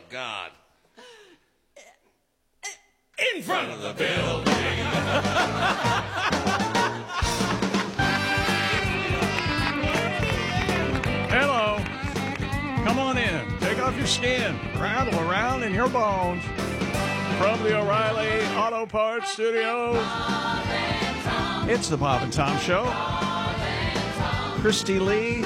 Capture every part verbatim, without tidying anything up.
God. In front of the building. Hello. Come on in. Take off your skin. Rattle around in your bones. From the O'Reilly Auto Parts Studios, it's the Bob and Tom Show. Christy Lee.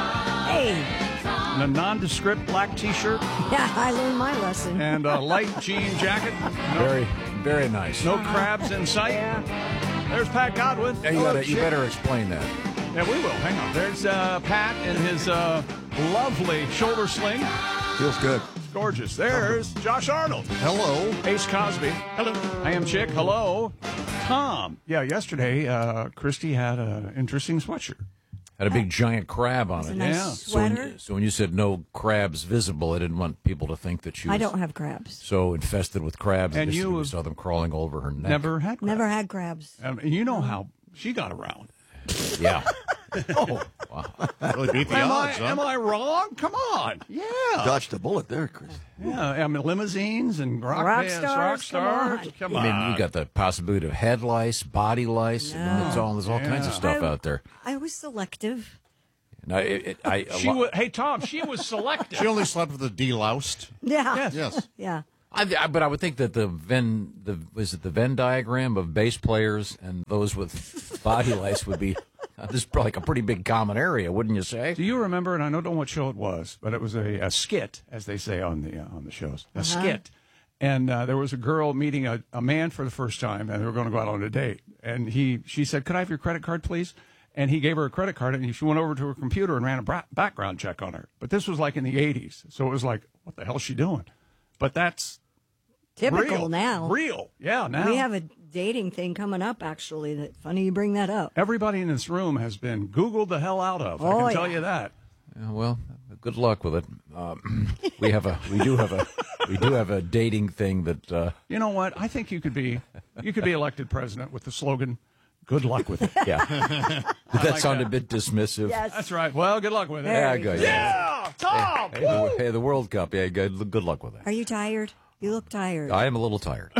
Hey. In a nondescript black T-shirt. Yeah, I learned my lesson. And a light jean jacket. No, very, very nice. No crabs in sight. Yeah. There's Pat Godwin. Hey, you, gotta, you better explain that. Yeah, we will. Hang on. There's uh, Pat in his uh, lovely shoulder sling. Feels good. Gorgeous. There's Josh Arnold. Hello. Ace Cosby. Hello. I am Chick. Hello. Tom. Yeah, yesterday, uh, Christy had an interesting sweatshirt. Had a big giant crab on It's it. a nice Yeah. So when, sweater. so when you said no crabs visible, I didn't want people to think that she was I don't have crabs. so infested with crabs. And that you we have saw them crawling all over her neck. Never had crabs. Never had crabs. Um, you know how she got around. Yeah. Oh, Really beat the am, I, odds, huh? am I wrong? Come on. Yeah. Dodged a bullet there, Chris. Yeah, I mean, limousines and rock, Rock bands, stars, rock come stars. on. Come I on. mean, you got the possibility of head lice, body lice. I mean, it's all, there's all kinds of stuff I, out there. I was selective. Now, it, it, I, a She lo- was, hey, Tom, she was selected. She only slept with a deloused. Yeah. Yes. Yes. Yeah. I, I, but I would think that the Venn, the was it the Venn diagram of bass players and those with body lice would be uh, this is probably like a pretty big common area, wouldn't you say? Do you remember, and I don't know what show it was, but it was a, a skit, as they say on the uh, on the shows, a skit. And uh, there was a girl meeting a, a man for the first time, and they were going to go out on a date. And he, she said, "Could I have your credit card, please?" And he gave her a credit card, and she went over to her computer and ran a bra- background check on her. But this was like in the eighties, so it was like, what the hell is she doing? But that's Typical real. now. Real, yeah. Now We have a dating thing coming up, actually. That funny you bring that up. everybody in this room has been Googled the hell out of. I Oh, can tell yeah. you that. Yeah, well, good luck with it. Um, we have a, we do have a, we do have a dating thing that. Uh, You know what? I think you could be you could be elected president with the slogan, "Good luck with it." yeah, Did that like sound that. a bit dismissive? Yes. That's right. Well, good luck with it. Yeah, Very good. good. Yeah, Tom. Hey, the, hey, the World Cup. Yeah, good. Good luck with it. Are you tired? You look tired. I am a little tired.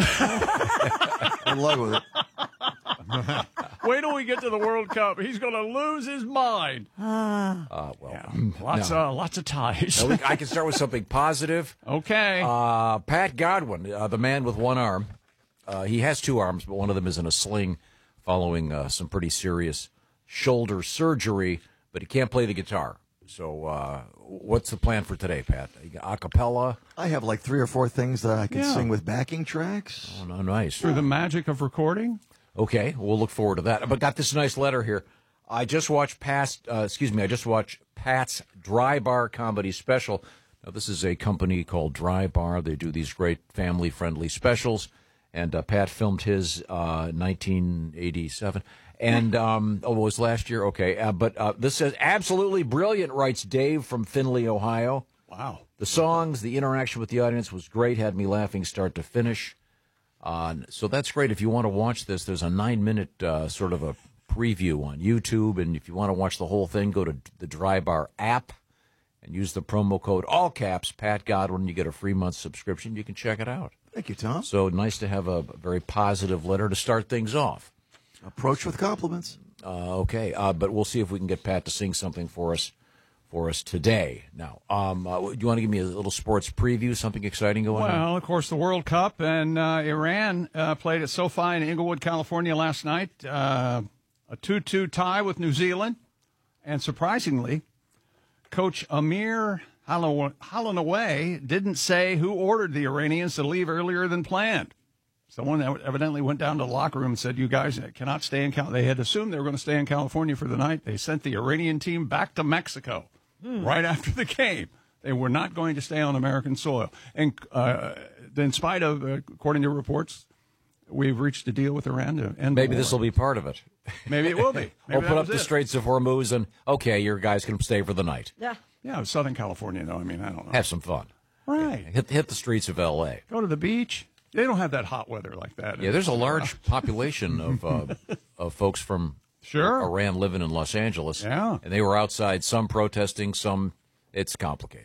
Good luck with it. Wait till we get to the World Cup. He's going to lose his mind. Uh, well, Yeah. Lots, no. uh, lots of ties. Now, we- I can start with something positive. Okay. Uh, Pat Godwin, uh, the man with one arm. Uh, he has two arms, but one of them is in a sling following uh, some pretty serious shoulder surgery, but he can't play the guitar. So uh, what's the plan for today, Pat? A cappella? I have like three or four things that I can Yeah. sing with backing tracks. Oh, no, nice. Through the magic of recording. Okay, we'll look forward to that. But got this nice letter here. I just watched Pat's, uh, excuse me, I just watched Pat's Dry Bar Comedy Special. Now, this is a company called Dry Bar. They do these great family-friendly specials. And uh, Pat filmed his uh, nineteen eighty-seven. And, um, oh, it was last year? Okay. Uh, but uh, this says, absolutely brilliant, writes Dave from Findlay, Ohio. Wow. The songs, the interaction with the audience was great, had me laughing start to finish. Uh, so that's great. If you want to watch this, there's a nine-minute uh, sort of a preview on YouTube. And if you want to watch the whole thing, go to the Dry Bar app and use the promo code, all caps, Pat Godwin. You get a free month subscription. You can check it out. Thank you, Tom. So nice to have a very positive letter to start things off. Approach with compliments. Uh, okay, uh, but we'll see if we can get Pat to sing something for us for us today. Now, um, uh, do you want to give me a little sports preview, something exciting going on? Well, of course, the World Cup and uh, Iran uh, played at SoFi in Inglewood, California last night. Uh, a two two tie with New Zealand. And surprisingly, Coach Amir Halanaway didn't say who ordered the Iranians to leave earlier than planned. Someone evidently went down to the locker room and said, you guys cannot stay in California. They had assumed they were going to stay in California for the night. They sent the Iranian team back to Mexico hmm. right after the game. They were not going to stay on American soil. And uh, in spite of, uh, according to reports, we've reached a deal with Iran to end Maybe the war. this will be part of it. Maybe it will be. Maybe Open that up was the it. Straits of Hormuz and, okay, your guys can stay for the night. Yeah. Yeah, Southern California, though. I mean, I don't know. Have some fun. Right. Hit, hit the streets of L A. Go to the beach. They don't have that hot weather like that. Yeah, there's a large population of uh, of folks from Sure. Iran living in Los Angeles. Yeah. And they were outside, some protesting, some, it's complicated.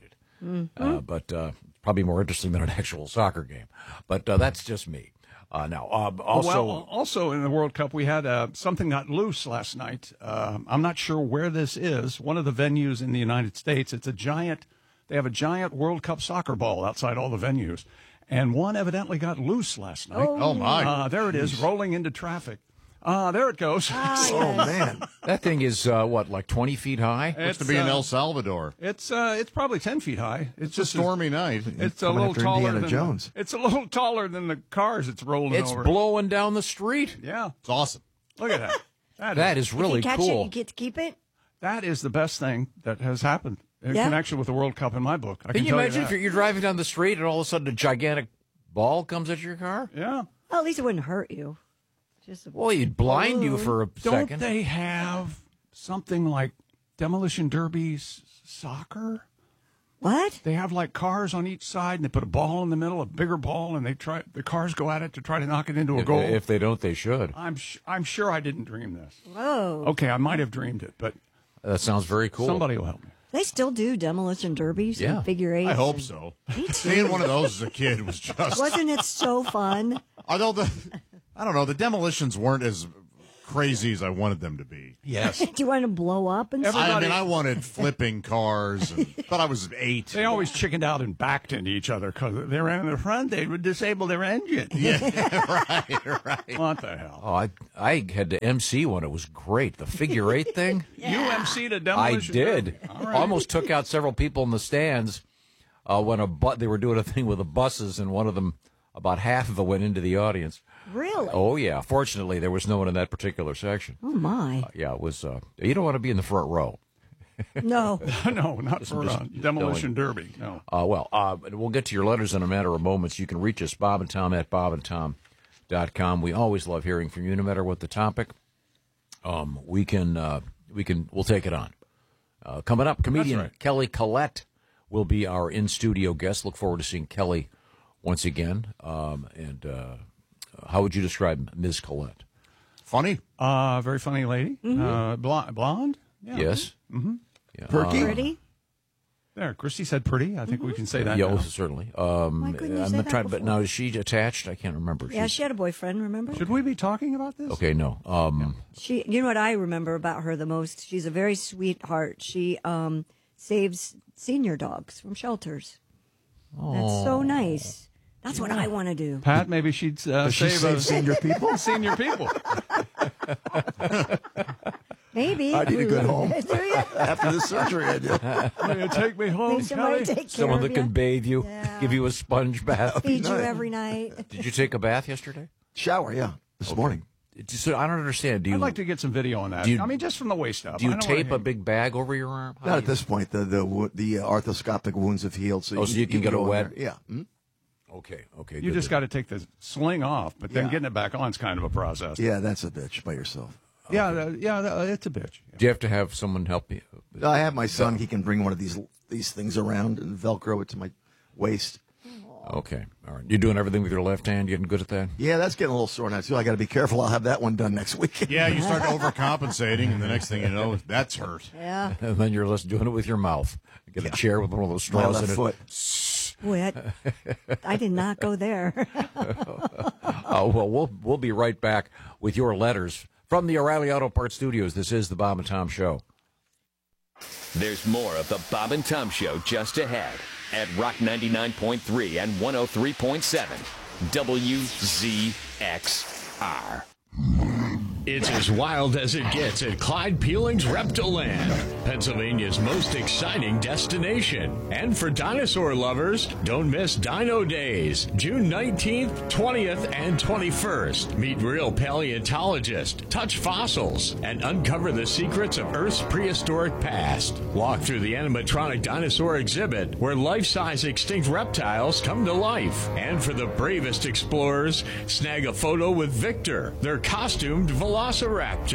Mm-hmm. Uh, but uh, probably more interesting than an actual soccer game. But uh, that's just me. Uh, now, uh, also, well, also in the World Cup, we had uh, something got loose last night. Uh, I'm not sure where this is. One of the venues in the United States. It's a giant. They have a giant World Cup soccer ball outside all the venues, and one evidently got loose last night. Oh, Oh, my. Uh, there it is, rolling into traffic. Ah, uh, there it goes. Oh, man. that thing is, uh, what, like twenty feet high? Supposed to It's, be in uh, El Salvador. It's uh, it's probably ten feet high. It's, It's a just stormy night. It's a Coming little after taller Indiana than Jones. It's a little taller than the cars it's rolling It's over. blowing down the street. Yeah, It's awesome. look at that. That, That is, is really if you catch cool. it, you get to keep it. that is the best thing that has happened in Yeah. connection with the World Cup in my book. I Can can you tell imagine you if that. you're, you're driving down the street and all of a sudden a gigantic ball comes at your car? Yeah. Well, at least it wouldn't hurt you. Just a Well, you'd blind you for a Don't second. they have something like Demolition Derby s- soccer? what? They have like cars on each side, and they put a ball in the middle, a bigger ball, and they try. The cars go at it to try to knock it into a If, goal. if they don't, they should. I'm sh- I'm sure I didn't dream this. Whoa. Okay, I might have dreamed it, but That sounds very cool. somebody will help me. They still do demolition derbies Yeah. and figure eights. I hope and- so. Me too. Seeing one of those as a kid was just. Wasn't it so fun? Although the, I don't know, the demolitions weren't as crazy as I wanted them to be. Yes. Do you want to blow up and I, stuff? I Everybody- mean, I wanted flipping cars, and thought I was eight. They always chickened out and backed into each other because they ran in the front. They would disable their engine. right, right. What the hell? Oh, I I had to M C one. It was great. The figure eight thing. U M C to I demolition. did. Derby. All right. Almost took out several people in the stands uh, when a bu- they were doing a thing with the buses, and one of them, about half of it went into the audience. Really? Oh yeah. Fortunately, there was no one in that particular section. Oh, my. Uh, yeah, it was. Uh, you don't want to be in the front row. No. no, not for uh, demolition derby. No. Uh, well, uh, we'll get to your letters in a matter of moments. You can reach us, Bob and Tom at bob and tom dot com. We always love hearing from you, no matter what the topic. Um, we can, uh, we can, we'll take it on. Uh, coming up, comedian right. Kelly Collette will be our in-studio guest. Look forward to seeing Kelly once again. Um, and uh, how would you describe Miz Collette? Funny. Uh, very funny lady. Uh, blonde. blonde? Yeah. Yes. Mm-hmm. Yeah. Perky? Pretty? There, Christy said pretty. I think we can say that. Yeah, now. oh, certainly. Um, Why couldn't you I'm say not that trying, but before? now is she attached? I can't remember. Yeah, She's- she had a boyfriend, remember? Should we be talking about this? Okay, no. Um, She, you know what I remember about her the most? She's a very sweetheart. She um, saves senior dogs from shelters. That's so nice. That's what I want to do. Pat, maybe she'd uh, Does she save save a- senior people? senior people. Maybe. I need a good home. Do you? After the surgery I did. Will you take me home, Need somebody Kelly? to take someone care that of can you. bathe you, Yeah. give you a sponge bath. Feed you nice. every night. Did you take a bath yesterday? Shower, yeah, this morning. So I don't understand. Do you I'd like to get some video on that. Do you- I mean, just from the waist up. do I you don't wanna tape hear- a big bag over your arm? How Not do at you- this point. The the wo- the uh, arthroscopic wounds have healed, so, Oh, so you can get it go in wet? there. Yeah. Hmm? Okay, okay. You good just to- got to take the sling off, but then Yeah. getting it back on is kind of a process. Yeah, that's a bitch by yourself. yeah, uh, yeah, uh, it's a bitch. Do you have to have someone help you? I have my son. He can bring one of these these things around and Velcro it to my waist. Okay, all right. You're doing everything with your left hand. Getting good at that. Yeah, that's getting a little sore now too. I got to be careful. I'll have that one done next week. Yeah, you start overcompensating, and the next thing you know, that's hurt. Yeah. And then you're just doing it with your mouth. Get a chair with one of those my straws left in it. foot. Boy, I, I did not go there. Oh, well, we'll we'll be right back with your letters from the O'Reilly Auto Parts Studios. This is the Bob and Tom Show. There's more of the Bob and Tom Show just ahead at Rock ninety-nine point three and one oh three point seven W Z X R. It's as wild as it gets at Clyde Peeling's Reptiland, Pennsylvania's most exciting destination. And for dinosaur lovers, don't miss Dino Days, June nineteenth, twentieth, and twenty-first. Meet real paleontologists, touch fossils, and uncover the secrets of Earth's prehistoric past. Walk through the animatronic dinosaur exhibit, where life-size extinct reptiles come to life. And for the bravest explorers, snag a photo with Victor, their costumed velociraptor.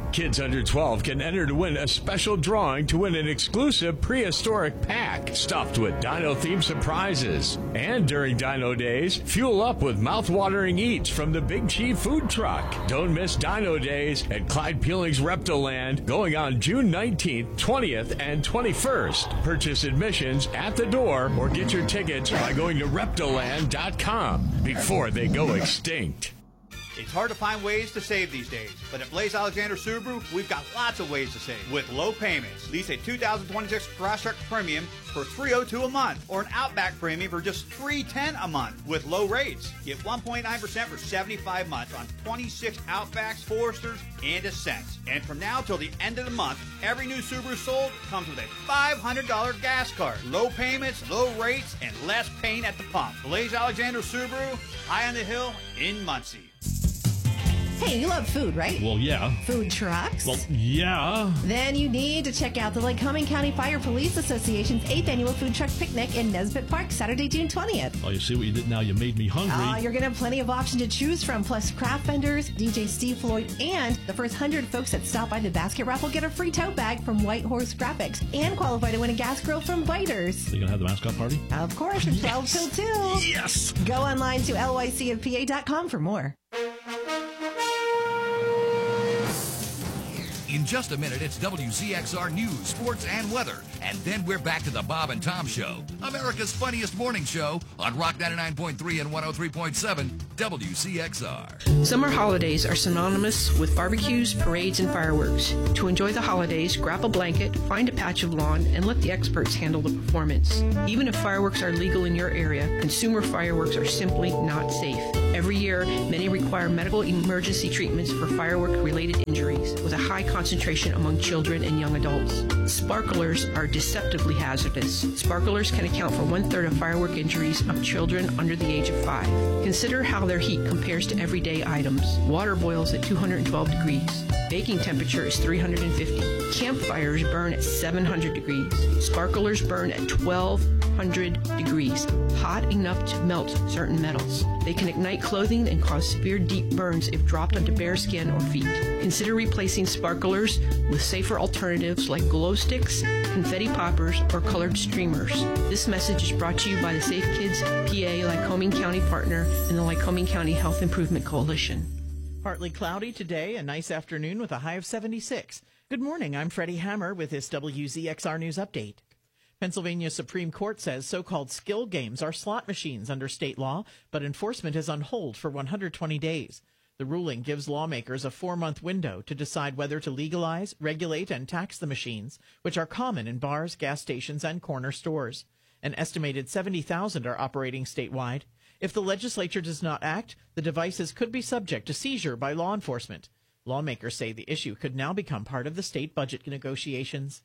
Kids under twelve can enter to win a special drawing to win an exclusive prehistoric pack stuffed with dino-themed surprises. And during Dino Days, fuel up with mouth-watering eats from the Big Chief food truck. Don't miss Dino Days at Clyde Peeling's Reptiland, going on June nineteenth, twentieth, and twenty-first. Purchase admissions at the door or get your tickets by going to reptiland dot com before they go extinct. It's hard to find ways to save these days, but at Blaze Alexander Subaru, we've got lots of ways to save. With low payments, lease a two thousand twenty-six Crosstrek Premium for three hundred two dollars a month, or an Outback Premium for just three hundred ten dollars a month. With low rates, get one point nine percent for seventy-five months on twenty-six Outbacks, Foresters, and Ascents. And from now till the end of the month, every new Subaru sold comes with a five hundred dollars gas card. Low payments, low rates, and less pain at the pump. Blaze Alexander Subaru, high on the hill in Muncie. Hey, you love food, right? Well, yeah. Food trucks? Well, yeah. Then you need to check out the Lycoming County Fire Police Association's eighth Annual Food Truck Picnic in Nesbitt Park, Saturday, June twentieth. Oh, you see what you did now? You made me hungry. Oh, you're going to have plenty of options to choose from, plus craft vendors, D J Steve Floyd, and the first one hundred folks that stop by the basket raffle get a free tote bag from White Horse Graphics and qualify to win a gas grill from Biters. Are you going to have the mascot party? Of course, from twelve till two. Yes! Go online to L Y C F P A dot com for more. In just a minute, it's W Z X R News, Sports, and Weather. And then we're back to the Bob and Tom Show, America's funniest morning show on Rock ninety-nine point three and one oh three point seven W C X R. Summer holidays are synonymous with barbecues, parades, and fireworks. To enjoy the holidays, grab a blanket, find a patch of lawn, and let the experts handle the performance. Even if fireworks are legal in your area, consumer fireworks are simply not safe. Every year, many require medical emergency treatments for firework-related injuries, with a high concentration among children and young adults. Sparklers are deceptively hazardous. Sparklers can account for one-third of firework injuries of children under the age of five. Consider how their heat compares to everyday items. Water boils at two hundred twelve degrees. Baking temperature is three hundred fifty. Campfires burn at seven hundred degrees. Sparklers burn at twelve hundred degrees, hot enough to melt certain metals. They can ignite clothing and cause severe deep burns if dropped onto bare skin or feet. Consider replacing sparklers with safer alternatives like glow sticks, confetti poppers, or colored streamers. This message is brought to you by the Safe Kids P A Lycoming County Partner and the Lycoming County Health Improvement Coalition. Partly cloudy today, a nice afternoon with a high of seventy-six. Good morning, I'm Freddie Hammer with this W Z X R News Update. Pennsylvania Supreme Court says so-called skill games are slot machines under state law, but enforcement is on hold for one hundred twenty days. The ruling gives lawmakers a four-month window to decide whether to legalize, regulate, and tax the machines, which are common in bars, gas stations, and corner stores. An estimated seventy thousand are operating statewide. If the legislature does not act, the devices could be subject to seizure by law enforcement. Lawmakers say the issue could now become part of the state budget negotiations.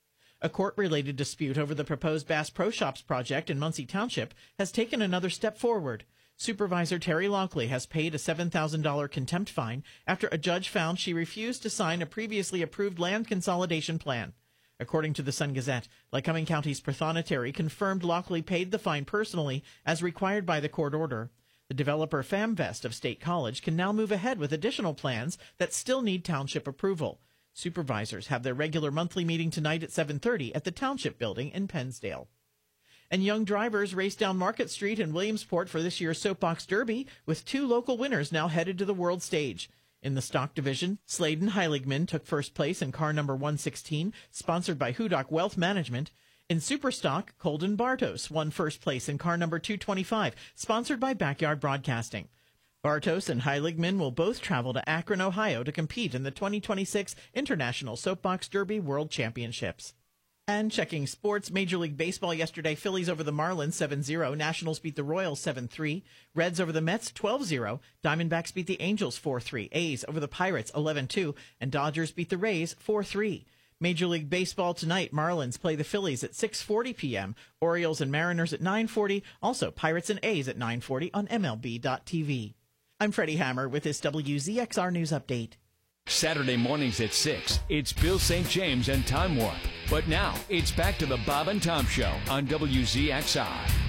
A court-related dispute over the proposed Bass Pro Shops project in Muncie Township has taken another step forward. Supervisor Terry Lockley has paid a seven thousand dollars contempt fine after a judge found she refused to sign a previously approved land consolidation plan. According to the Sun-Gazette, Lycoming County's Prothonotary confirmed Lockley paid the fine personally as required by the court order. The developer FamVest of State College can now move ahead with additional plans that still need township approval. Supervisors have their regular monthly meeting tonight at seven thirty at the Township Building in Pennsdale. And young drivers race down Market Street in Williamsport for this year's Soapbox Derby, with two local winners now headed to the world stage. In the stock division, Sladen Heiligman took first place in car number one sixteen, sponsored by Hudock Wealth Management. In Superstock, Colden Bartos won first place in car number two twenty-five, sponsored by Backyard Broadcasting. Bartos and Heiligman will both travel to Akron, Ohio to compete in the twenty twenty-six International Soapbox Derby World Championships. And checking sports, Major League Baseball yesterday, Phillies over the Marlins seven zero, Nationals beat the Royals seven three, Reds over the Mets twelve zero, Diamondbacks beat the Angels four three, A's over the Pirates eleven two, and Dodgers beat the Rays four three. Major League Baseball tonight, Marlins play the Phillies at six forty p.m., Orioles and Mariners at nine forty, also Pirates and A's at nine forty on M L B dot T V. I'm Freddie Hammer with this W Z X R News Update. Saturday mornings at six, it's Bill Saint James and Time Warp. But now, it's back to the Bob and Tom Show on W Z X R.